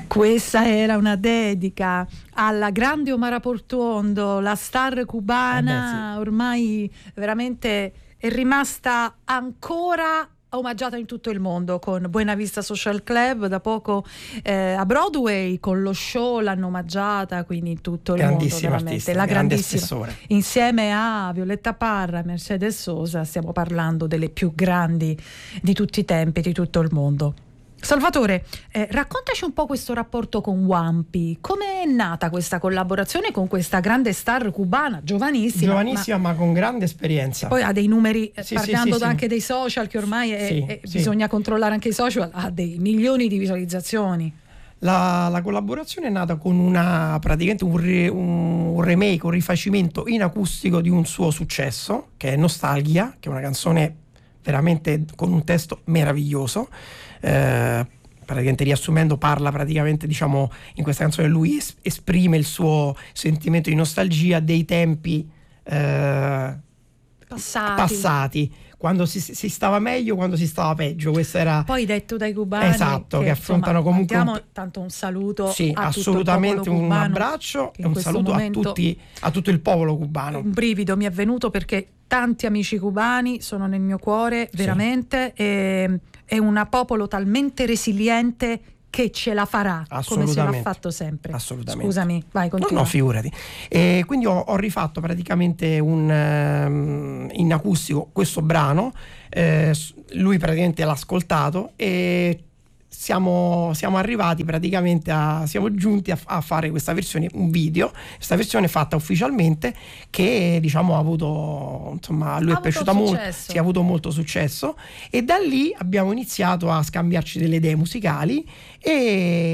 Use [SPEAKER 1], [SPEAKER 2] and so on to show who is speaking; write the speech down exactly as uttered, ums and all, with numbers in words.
[SPEAKER 1] Questa era una dedica alla grande Omara Portuondo, la star cubana, eh beh, sì. Ormai veramente è rimasta ancora omaggiata in tutto il mondo con Buena Vista Social Club, da poco eh, a Broadway con lo show l'hanno omaggiata, quindi in tutto il mondo veramente
[SPEAKER 2] artista,
[SPEAKER 1] la grandissima
[SPEAKER 2] spessore.
[SPEAKER 1] Insieme a Violetta Parra e Mercedes Sosa stiamo parlando delle più grandi di tutti i tempi, di tutto il mondo. Salvatore, eh, raccontaci un po' questo rapporto con Wampi. Come è nata questa collaborazione con questa grande star cubana, giovanissima?
[SPEAKER 2] Giovanissima ma, ma con grande esperienza.
[SPEAKER 1] Poi ha dei numeri,
[SPEAKER 2] sì,
[SPEAKER 1] parlando
[SPEAKER 2] sì, sì,
[SPEAKER 1] anche
[SPEAKER 2] sì.
[SPEAKER 1] dei social, che ormai è,
[SPEAKER 2] sì,
[SPEAKER 1] è,
[SPEAKER 2] sì.
[SPEAKER 1] bisogna controllare anche i social, ha dei milioni di visualizzazioni.
[SPEAKER 2] La, la collaborazione è nata con una praticamente un, re, un remake, un rifacimento in acustico di un suo successo, che è Nostalgia, che è una canzone veramente con un testo meraviglioso. Eh, praticamente riassumendo, parla praticamente, diciamo, in questa canzone lui es- esprime il suo sentimento di nostalgia dei tempi eh,
[SPEAKER 1] passati.
[SPEAKER 2] passati, quando si, si stava meglio, quando si stava peggio. Questo era
[SPEAKER 1] poi detto dai cubani,
[SPEAKER 2] esatto, che, che affrontano
[SPEAKER 1] insomma,
[SPEAKER 2] comunque
[SPEAKER 1] un... tanto un saluto
[SPEAKER 2] sì,
[SPEAKER 1] a
[SPEAKER 2] assolutamente
[SPEAKER 1] tutto il popolo cubano,
[SPEAKER 2] un abbraccio e un saluto a
[SPEAKER 1] momento,
[SPEAKER 2] tutti, a tutto il popolo cubano.
[SPEAKER 1] Un brivido mi è venuto perché tanti amici cubani sono nel mio cuore, veramente, sì. e, è un popolo talmente resiliente che ce la farà, come ce l'ha fatto sempre.
[SPEAKER 2] Assolutamente.
[SPEAKER 1] Scusami, vai, continua.
[SPEAKER 2] No, no, figurati. E quindi ho, ho rifatto praticamente un um, in acustico questo brano, eh, lui praticamente l'ha ascoltato e siamo, siamo arrivati praticamente a siamo giunti a, a fare questa versione, un video, questa versione fatta ufficialmente, che diciamo ha avuto, insomma, a lui
[SPEAKER 1] ha
[SPEAKER 2] è piaciuta molto, sì, ha avuto molto successo, e da lì abbiamo iniziato a scambiarci delle idee musicali e